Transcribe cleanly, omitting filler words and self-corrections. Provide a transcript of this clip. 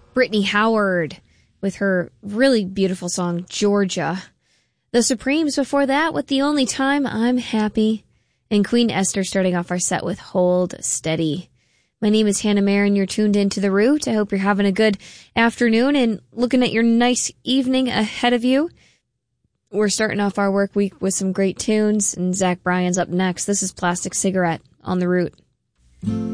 Brittany Howard with her really beautiful song, Georgia. The Supremes before that with The Only Time I'm Happy. And Queen Esther starting off our set with Hold Steady. My name is Hannah Marin. You're tuned into The Root. I hope you're having a good afternoon and looking at your nice evening ahead of you. We're starting off our work week with some great tunes, and Zach Bryan's up next. This is Plastic Cigarette on The Root.